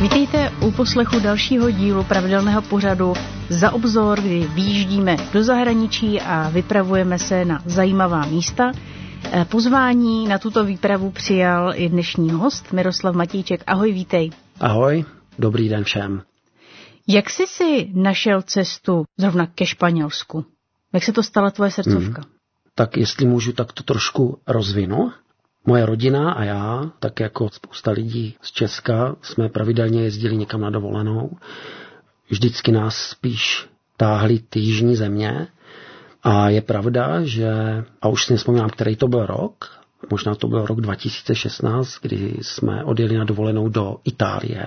Vítejte u poslechu dalšího dílu pravidelného pořadu Za obzor, kdy vyjíždíme do zahraničí a vypravujeme se na zajímavá místa. Pozvání na tuto výpravu přijal i dnešní host Miroslav Matějček. Ahoj, vítej. Ahoj, dobrý den všem. Jak jsi si našel cestu zrovna ke Španělsku? Jak se to stala tvoje srdcovka? Tak jestli můžu, tak to trošku rozvinu. Moje rodina a já, tak jako spousta lidí z Česka, jsme pravidelně jezdili někam na dovolenou. Vždycky nás spíš táhly ty jižní země. A je pravda, že, a už si nevzpomínám, který to byl rok, možná to byl rok 2016, kdy jsme odjeli na dovolenou do Itálie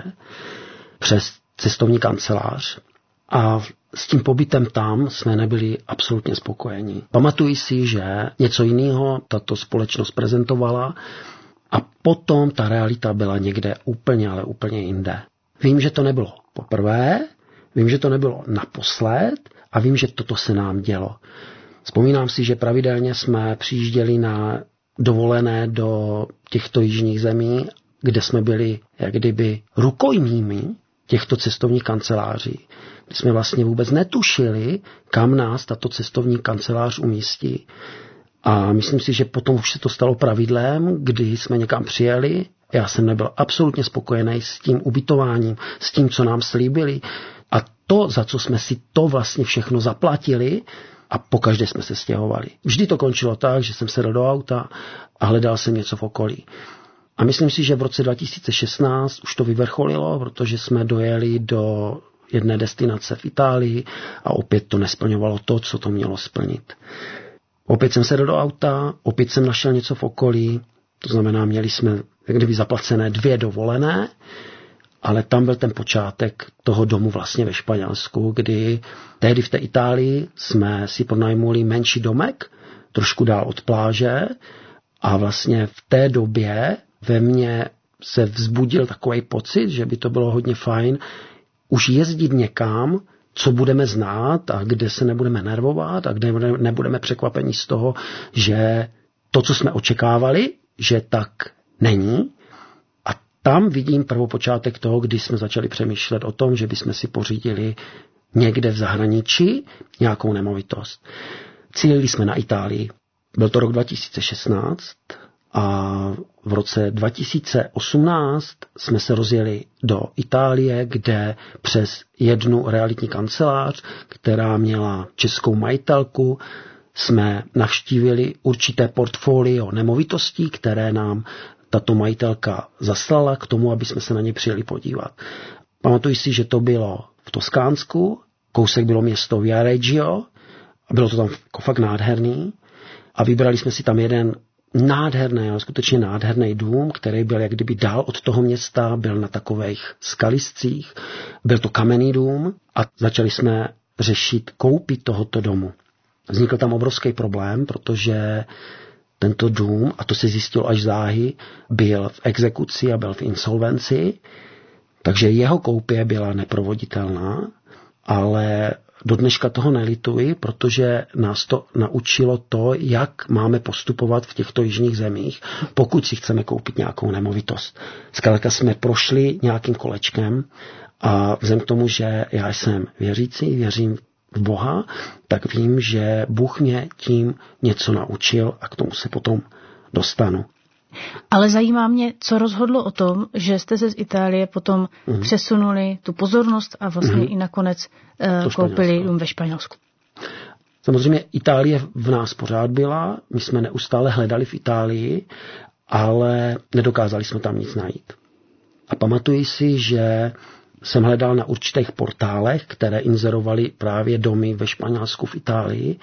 přes cestovní kancelář. A s tím pobytem tam jsme nebyli absolutně spokojeni. Pamatuji si, že něco jiného tato společnost prezentovala a potom ta realita byla někde úplně, ale úplně jinde. Vím, že to nebylo poprvé, vím, že to nebylo naposled a vím, že toto se nám dělo. Vzpomínám si, že pravidelně jsme přijížděli na dovolené do těchto jižních zemí, kde jsme byli jak kdyby rukojmími těchto cestovních kanceláří. Kdy jsme vlastně vůbec netušili, kam nás tato cestovní kancelář umístí. A myslím si, že potom už se to stalo pravidlem, kdy jsme někam přijeli. Já jsem nebyl absolutně spokojený s tím ubytováním, s tím, co nám slíbili. A to, za co jsme si to vlastně všechno zaplatili, a pokaždé jsme se stěhovali. Vždy to končilo tak, že jsem sedl do auta a hledal jsem něco v okolí. A myslím si, že v roce 2016 už to vyvrcholilo, protože jsme dojeli do jedné destinace v Itálii a opět to nesplňovalo to, co to mělo splnit. Opět jsem sedl do auta, opět jsem našel něco v okolí, to znamená, měli jsme kdyby zaplacené 2 dovolené, ale tam byl ten počátek toho domu vlastně ve Španělsku, kdy tehdy v té Itálii jsme si pronajmuli menší domek, trošku dál od pláže a vlastně v té době ve mně se vzbudil takový pocit, že by to bylo hodně fajn už jezdit někam, co budeme znát a kde se nebudeme nervovat a kde nebudeme překvapení z toho, že to, co jsme očekávali, že tak není. A tam vidím prvopočátek toho, kdy jsme začali přemýšlet o tom, že bychom si pořídili někde v zahraničí nějakou nemovitost. Cílili jsme na Itálii. Byl to rok 2016 a v roce 2018 jsme se rozjeli do Itálie, kde přes jednu realitní kancelář, která měla českou majitelku, jsme navštívili určité portfolio nemovitostí, které nám tato majitelka zaslala k tomu, aby jsme se na ně přijeli podívat. Pamatuji si, že to bylo v Toskánsku, kousek bylo město Viareggio a bylo to tam fakt nádherný a vybrali jsme si tam jeden nádherný, ale skutečně nádherný dům, který byl jak kdyby dál od toho města, byl na takových skaliscích, byl to kamenný dům a začali jsme řešit koupi tohoto domu. Vznikl tam obrovský problém, protože tento dům, a to se zjistilo až záhy, byl v exekuci a byl v insolvenci, takže jeho koupě byla neprovoditelná, ale do dneška toho nelituji, protože nás to naučilo to, jak máme postupovat v těchto jižních zemích, pokud si chceme koupit nějakou nemovitost. Zkrátka jsme prošli nějakým kolečkem a vzhledem k tomu, že já jsem věřící, věřím v Boha, tak vím, že Bůh mě tím něco naučil a k tomu se potom dostanu. Ale zajímá mě, co rozhodlo o tom, že jste se z Itálie potom přesunuli tu pozornost a vlastně i nakonec koupili dům ve Španělsku. Samozřejmě Itálie v nás pořád byla, my jsme neustále hledali v Itálii, ale nedokázali jsme tam nic najít. A pamatuji si, že jsem hledal na určitých portálech, které inzerovaly právě domy ve Španělsku, v Itálii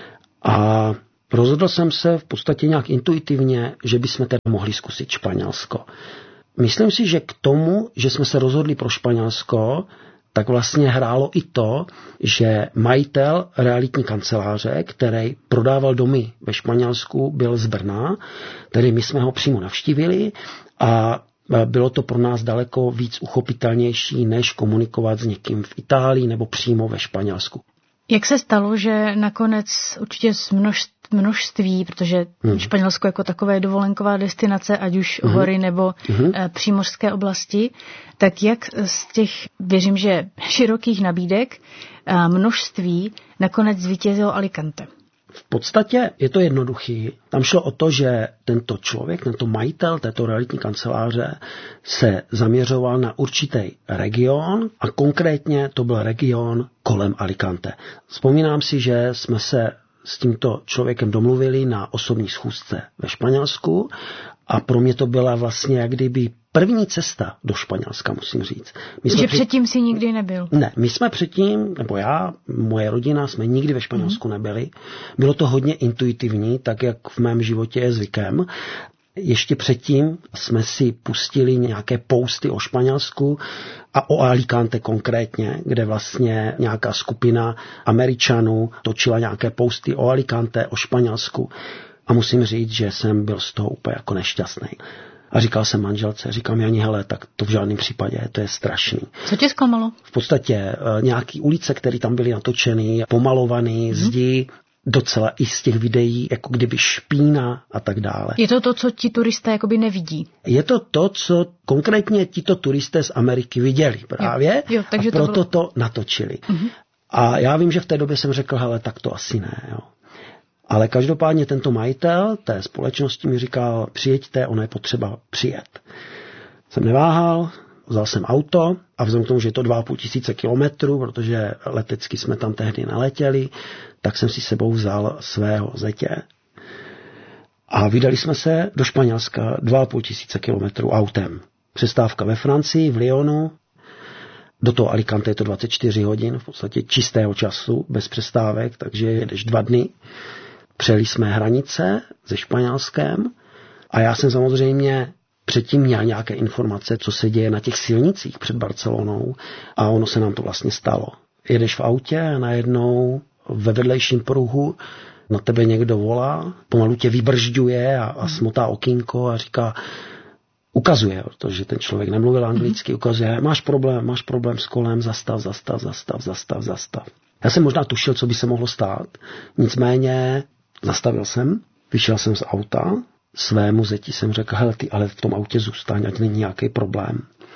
a rozhodl jsem se v podstatě nějak intuitivně, že bychom teda mohli zkusit Španělsko. Myslím si, že k tomu, že jsme se rozhodli pro Španělsko, tak vlastně hrálo i to, že majitel realitní kanceláře, který prodával domy ve Španělsku, byl z Brna, tedy my jsme ho přímo navštívili a bylo to pro nás daleko víc uchopitelnější, než komunikovat s někým v Itálii nebo přímo ve Španělsku. Jak se stalo, že nakonec určitě z množství, protože Španělsko jako takové je dovolenková destinace, ať už hory nebo přímořské oblasti, tak jak z těch, věřím, že širokých nabídek množství nakonec zvítězilo Alicante? V podstatě je to jednoduchý. Tam šlo o to, že tento člověk, tento majitel této realitní kanceláře se zaměřoval na určitý region a konkrétně to byl region kolem Alicante. Vzpomínám si, že jsme se s tímto člověkem domluvili na osobní schůzce ve Španělsku a pro mě to byla vlastně jak kdyby první cesta do Španělska, musím říct. Předtím si nikdy nebyl? Ne, my jsme předtím, nebo já, moje rodina, jsme nikdy ve Španělsku nebyli. Bylo to hodně intuitivní, tak jak v mém životě je zvykem. Ještě předtím jsme si pustili nějaké posty o Španělsku a o Alicante konkrétně, kde vlastně nějaká skupina Američanů točila nějaké posty o Alicante, o Španělsku. A musím říct, že jsem byl z toho úplně jako nešťastný. A říkal jsem manželce, říkám Jani, hele, tak to v žádném případě, to je strašný. Co tě zklamalo? V podstatě nějaký ulice, které tam byly natočeny, pomalované, zdi, docela i z těch videí, jako kdyby špína a tak dále. Je to to, co ti turisté jakoby nevidí? Je to to, co konkrétně tito turisté z Ameriky viděli právě, jo, takže a proto to natočili. A já vím, že v té době jsem řekl, hele, tak to asi ne, jo. Ale každopádně tento majitel té společnosti mi říkal, přijeďte, ono je potřeba přijet. Jsem neváhal, vzal jsem auto a vzhledem k tomu, že je to 2500 kilometrů, protože letecky jsme tam tehdy naletěli, tak jsem si sebou vzal svého zetě. A vydali jsme se do Španělska 2500 kilometrů autem. Přestávka ve Francii, v Lyonu. Do toho Alicante je to 24 hodin, v podstatě čistého času, bez přestávek, takže jedeš 2 dny. Přejeli jsme hranice se Španělskem a já jsem samozřejmě předtím měl nějaké informace, co se děje na těch silnicích před Barcelonou a ono se nám to vlastně stalo. Jedeš v autě a najednou ve vedlejším pruhu na tebe někdo volá, pomalu tě vybržďuje a smotá okýnko a říká, ukazuje, protože ten člověk nemluvil anglicky, ukazuje, máš problém s kolem, zastav. Já jsem možná tušil, co by se mohlo stát, nicméně zastavil jsem, vyšel jsem z auta, svému zeti jsem řekl, hele ty, ale v tom autě zůstaň, ať není nějaký problém.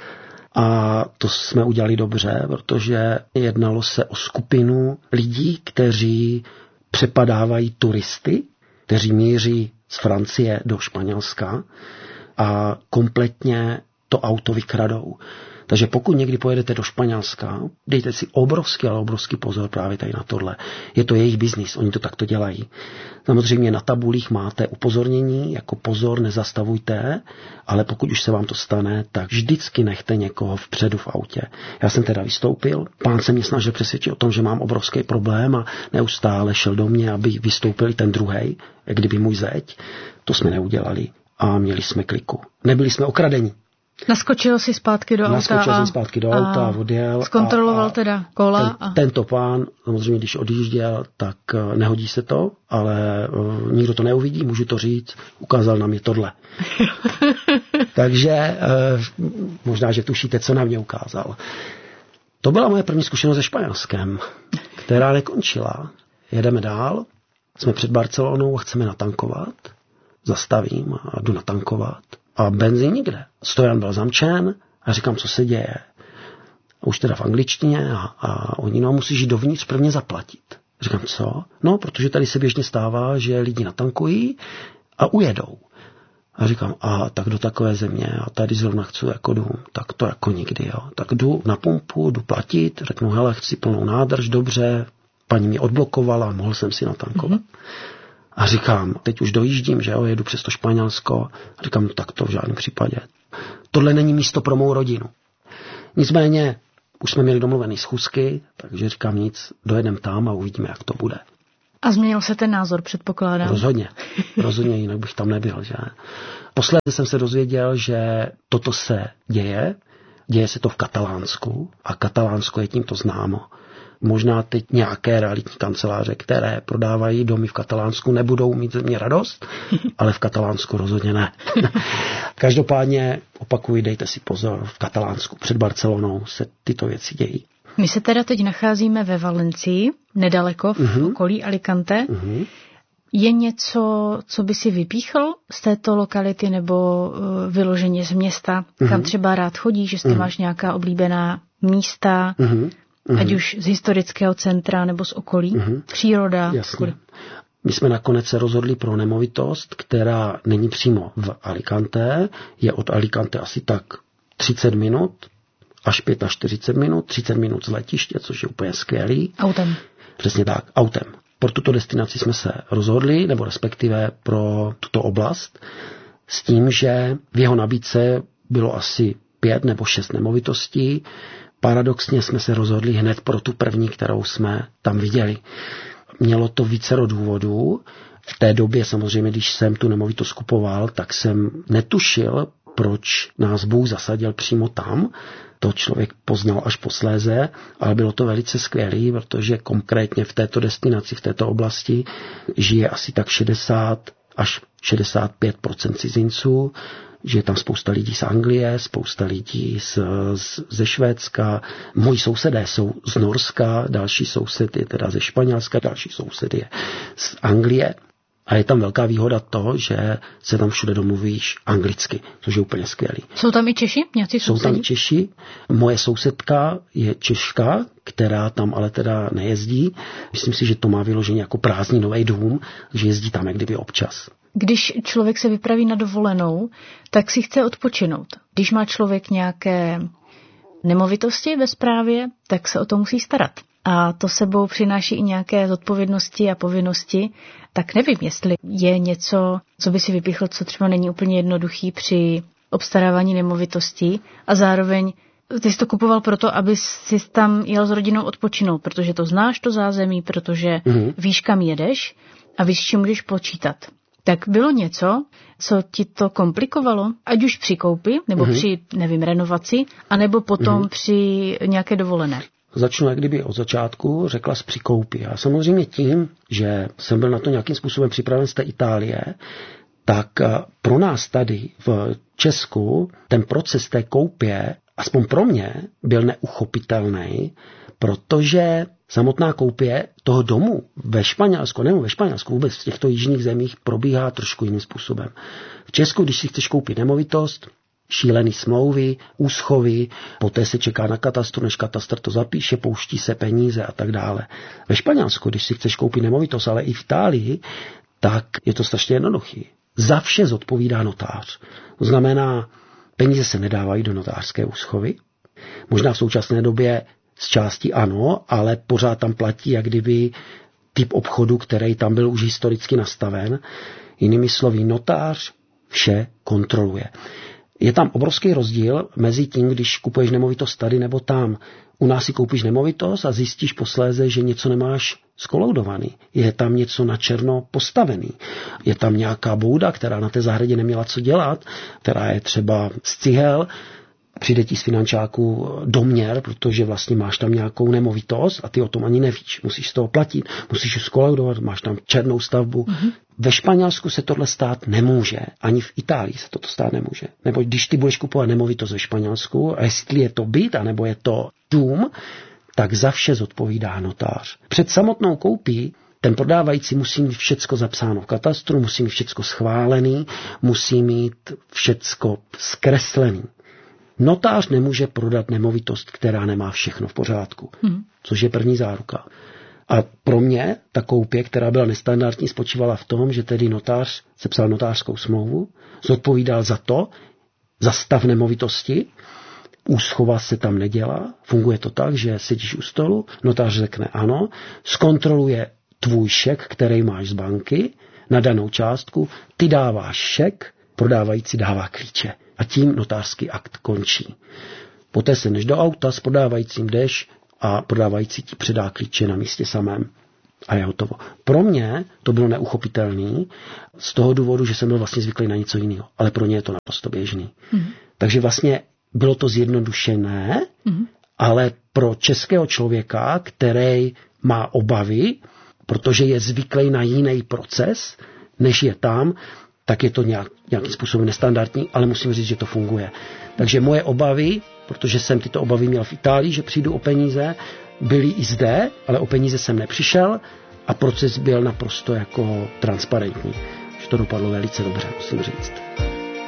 A to jsme udělali dobře, protože jednalo se o skupinu lidí, kteří přepadávají turisty, kteří míří z Francie do Španělska a kompletně to auto vykradou. Takže pokud někdy pojedete do Španělska, dejte si obrovský pozor právě tady na tohle. Je to jejich biznis, oni to takto dělají. Samozřejmě na tabulích máte upozornění, jako pozor, nezastavujte, ale pokud už se vám to stane, tak vždycky nechte někoho vpředu v autě. Já jsem teda vystoupil, pán se mě snažil přesvědčit o tom, že mám obrovský problém a neustále šel do mě, aby vystoupil ten druhej, jak kdyby můj zeď. To jsme neudělali a měli jsme kliku. Nebyli jsme okradeni. Naskočil si zpátky do auta. Naskočil jsem zpátky do auta a odjel. Zkontroloval teda kola. Tento pán, samozřejmě když odjížděl, tak nehodí se to, ale nikdo to neuvidí, můžu to říct, ukázal nám je tohle. Takže možná, že tušíte, co na mě ukázal. To byla moje první zkušenost se Španělskem, která nekončila. Jedeme dál, jsme před Barcelonou a chceme natankovat. Zastavím a jdu natankovat. A benzín nikde. Stojan byl zamčen a říkám, co se děje. A už teda v angličtině a oni musíš jít dovnitř prvně zaplatit. Říkám, co? No, protože tady se běžně stává, že lidi natankují a ujedou. A říkám, a tak do takové země a tady zrovna chci jako jdu, tak to jako nikdy, jo. Tak jdu na pumpu, jdu platit, řeknu, hele, chci plnou nádrž, dobře, paní mi odblokovala, mohl jsem si natankovat. A říkám, teď už dojíždím, že jo, jedu přes to Španělsko. A říkám, tak to v žádném případě. Tohle není místo pro mou rodinu. Nicméně, už jsme měli domluvený schůzky, takže říkám nic, dojedem tam a uvidíme, jak to bude. A změnil se ten názor, předpokládám? Rozhodně, jinak bych tam nebyl, že? Posledně jsem se dozvěděl, že toto se děje se to v Katalánsku a Katalánsko je tímto známo. Možná teď nějaké realitní kanceláře, které prodávají domy v Katalánsku, nebudou mít ze mě radost, ale v Katalánsku rozhodně ne. Každopádně opakuji, dejte si pozor, v Katalánsku před Barcelonou se tyto věci dějí. My se teda teď nacházíme ve Valencii, nedaleko v okolí Alicante. Je něco, co by si vypíchl z této lokality nebo vyloženě z města, kam třeba rád chodíš, jestli máš nějaká oblíbená místa, ať už z historického centra nebo z okolí, příroda? Jasně. My jsme nakonec se rozhodli pro nemovitost, která není přímo v Alicante, je od Alicante asi tak 30 minut, až 45 minut, 30 minut z letiště, což je úplně skvělý. Autem. Přesně tak, autem. Pro tuto destinaci jsme se rozhodli, nebo respektive pro tuto oblast, s tím, že v jeho nabídce bylo asi 5 nebo 6 nemovitostí. Paradoxně jsme se rozhodli hned pro tu první, kterou jsme tam viděli. Mělo to vícero důvodů. V té době samozřejmě, když jsem tu nemovitost kupoval, tak jsem netušil, proč nás Bůh zasadil přímo tam. To člověk poznal až posléze, ale bylo to velice skvělé, protože konkrétně v této destinaci, v této oblasti žije asi tak 60 až 65% cizinců, že je tam spousta lidí z Anglie, spousta lidí ze Švédska. Moji sousedé jsou z Norska, další soused je teda ze Španělska, další soused je z Anglie. A je tam velká výhoda to, že se tam všude domluvíš anglicky, což je úplně skvělý. Jsou tam i Češi? Jsou tam Češi. Moje sousedka je Češka, která tam ale teda nejezdí. Myslím si, že to má vyloženě jako prázdninový dům, že jezdí tam jak kdyby občas. Když člověk se vypraví na dovolenou, tak si chce odpočinout. Když má člověk nějaké nemovitosti ve správě, tak se o to musí starat. A to sebou přináší i nějaké zodpovědnosti a povinnosti, tak nevím, jestli je něco, co by si vypíchl, co třeba není úplně jednoduchý při obstarávání nemovitostí a zároveň ty jsi to kupoval proto, aby si tam jel s rodinou odpočinout, protože to znáš, to zázemí, protože víš, kam jedeš a víš, s čím můžeš počítat. Tak bylo něco, co ti to komplikovalo, ať už při koupi, nebo při, renovaci, anebo potom při nějaké dovolené? Začnu jak kdyby od začátku, řekla jsi při koupi. A samozřejmě tím, že jsem byl na to nějakým způsobem připraven z té Itálie, tak pro nás tady v Česku ten proces té koupě, aspoň pro mě, byl neuchopitelný, protože samotná koupě toho domu ve Španělsku, nebo ve Španělsku vůbec v těchto jižních zemích probíhá trošku jiným způsobem. V Česku, když si chceš koupit nemovitost, šílený smlouvy, úschovy, poté se čeká na katastru, než katastr to zapíše, pouští se peníze a tak dále. Ve Španělsku, když si chceš koupit nemovitost, ale i v Itálii, tak je to strašně jednoduchý. Za vše zodpovídá notář. To znamená, peníze se nedávají do notářské úschovy. Možná v současné době z části ano, ale pořád tam platí jak kdyby typ obchodu, který tam byl už historicky nastaven. Jinými slovy, notář vše kontroluje. Je tam obrovský rozdíl mezi tím, když kupuješ nemovitost tady nebo tam. U nás si koupíš nemovitost a zjistíš posléze, že něco nemáš skoloudovaný. Je tam něco na černo postavený. Je tam nějaká bouda, která na té zahradě neměla co dělat, která je třeba z cihel, přijde ti z finančáku doměr, protože vlastně máš tam nějakou nemovitost a ty o tom ani nevíš. Musíš z toho platit, musíš ji skolaudovat, máš tam černou stavbu. Ve Španělsku se tohle stát nemůže, ani v Itálii se toto stát nemůže. Nebo když ty budeš kupovat nemovitost ve Španělsku, a jestli je to byt, anebo je to dům, tak za vše zodpovídá notář. Před samotnou koupí ten prodávající musí mít všecko zapsáno v katastru, musí mít všecko schválený, musí mít všecko zkreslený. Notář nemůže prodat nemovitost, která nemá všechno v pořádku, což je první záruka. A pro mě ta koupě, která byla nestandardní, spočívala v tom, že tedy notář sepsal notářskou smlouvu, zodpovídal za to, za stav nemovitosti, úschova se tam nedělá, funguje to tak, že sedíš u stolu, notář řekne ano, zkontroluje tvůj šek, který máš z banky, na danou částku, ty dáváš šek, prodávající dává klíče. A tím notářský akt končí. Poté se než do auta, s prodávajícím jdeš a prodávající ti předá klíče na místě samém. A je hotovo. Pro mě to bylo neuchopitelné z toho důvodu, že jsem byl vlastně zvyklý na něco jiného. Ale pro ně je to naprosto běžný. Takže vlastně bylo to zjednodušené, ale pro českého člověka, který má obavy, protože je zvyklý na jiný proces, než je tam, tak je to nějakým způsobem nestandardní, ale musím říct, že to funguje. Takže moje obavy, protože jsem tyto obavy měl v Itálii, že přijdu o peníze, byly i zde, ale o peníze jsem nepřišel a proces byl naprosto jako transparentní. Že to dopadlo velice dobře, musím říct.